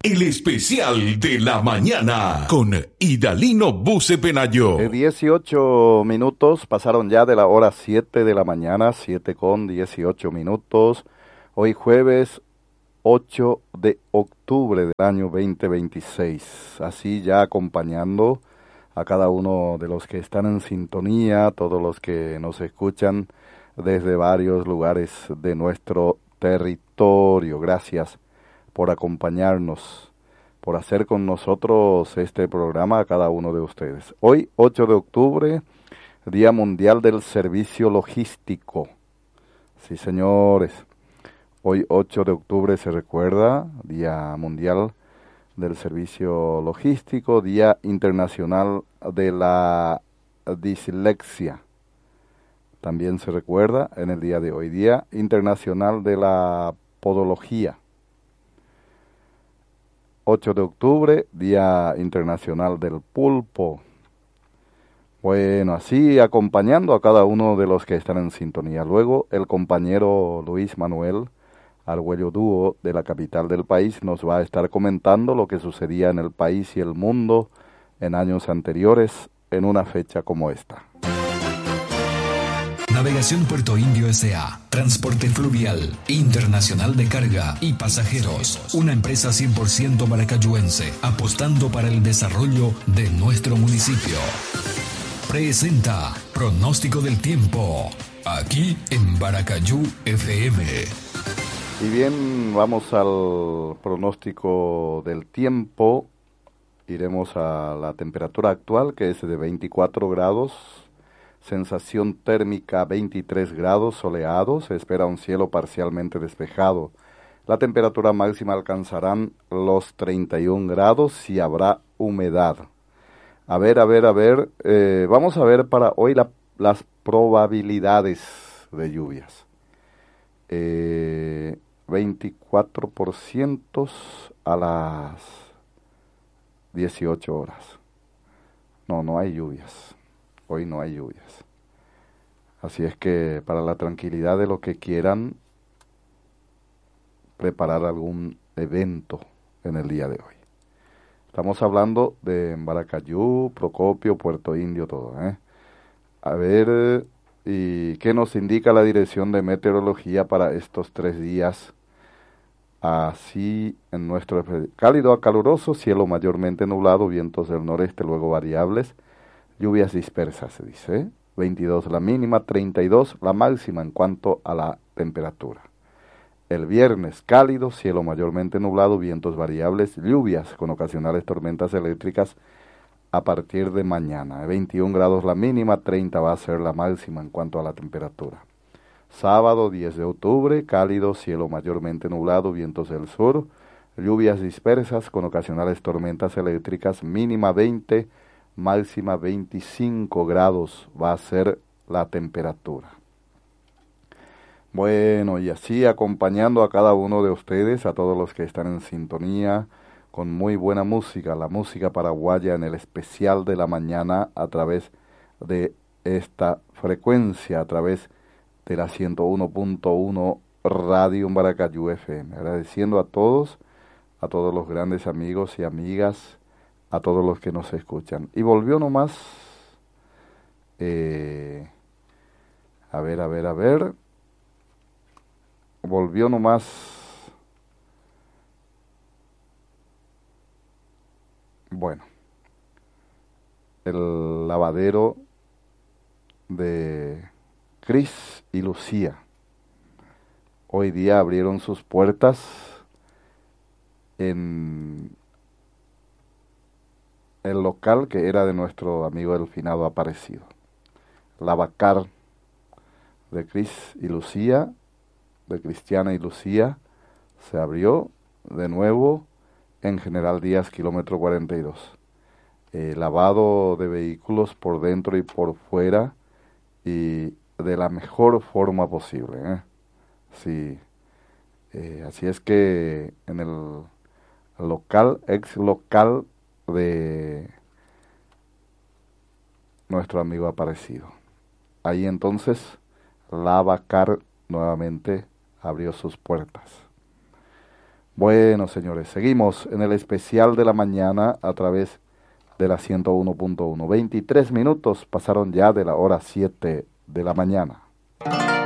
El especial de la mañana con Idalino Buce Penayo. 18 minutos pasaron ya de la hora 7 de la mañana, 7:18. Hoy jueves 8 de octubre del año 2026. Así ya acompañando a cada uno de los que están en sintonía, todos los que nos escuchan desde varios lugares de nuestro territorio. Gracias por acompañarnos, por hacer con nosotros este programa a cada uno de ustedes. Hoy, 8 de octubre, Día Mundial del Servicio Logístico. Sí, señores. Hoy, 8 de octubre, se recuerda Día Mundial del Servicio Logístico, Día Internacional de la Dislexia. También se recuerda en el día de hoy, Día Internacional de la Podología. 8 de octubre, Día Internacional del Pulpo. Bueno, así acompañando a cada uno de los que están en sintonía. Luego, el compañero Luis Manuel Argüello Dúo, de la capital del país, nos va a estar comentando lo que sucedía en el país y el mundo en años anteriores, en una fecha como esta. Navegación Puerto Indio S.A. Transporte fluvial, internacional de carga y pasajeros. Una empresa 100% maracayuense, apostando para el desarrollo de nuestro municipio. Presenta Pronóstico del Tiempo, aquí en Baracayú FM. Y bien, vamos al pronóstico del tiempo. Iremos a la temperatura actual, que es de 24 grados. Sensación térmica 23 grados, soleado. Se espera un cielo parcialmente despejado. La temperatura máxima alcanzarán los 31 grados y habrá humedad. A ver. Vamos a ver para hoy las probabilidades de lluvias. 24% a las 18 horas. No hay lluvias. Hoy no hay lluvias. Así es que para la tranquilidad de los que quieran preparar algún evento en el día de hoy. Estamos hablando de Baracayú, Procopio, Puerto Indio, todo. A ver, ¿y qué nos indica la Dirección de Meteorología para estos 3 días? Así en nuestro cálido a caluroso, cielo mayormente nublado, vientos del noreste luego variables, lluvias dispersas, se dice. 22 la mínima, 32 la máxima en cuanto a la temperatura. El viernes cálido, cielo mayormente nublado, vientos variables, lluvias con ocasionales tormentas eléctricas a partir de mañana. 21 grados la mínima, 30 va a ser la máxima en cuanto a la temperatura. Sábado 10 de octubre, cálido, cielo mayormente nublado, vientos del sur, lluvias dispersas con ocasionales tormentas eléctricas, mínima 20, máxima 25 grados va a ser la temperatura. Bueno, y así acompañando a cada uno de ustedes, a todos los que están en sintonía, con muy buena música, la música paraguaya en el especial de la mañana a través de esta frecuencia, a través de la 101.1 Radio Baracayú FM. Agradeciendo a todos los grandes amigos y amigas, a todos los que nos escuchan. Y volvió nomás, a ver, volvió nomás, bueno, el lavadero de Cris y Lucía. Hoy día abrieron sus puertas en el local que era de nuestro amigo el finado Aparecido. Lavacar de Cris y Lucía, de Cristiana y Lucía, se abrió de nuevo en General Díaz, kilómetro 42. Lavado de vehículos por dentro y por fuera y de la mejor forma posible. Sí. Así es que en el local, ex local de nuestro amigo Aparecido. Ahí entonces Lavacar nuevamente abrió sus puertas. Bueno, señores, seguimos en el especial de la mañana a través de la 101.1. 23 minutos pasaron ya de la hora 7 de la mañana.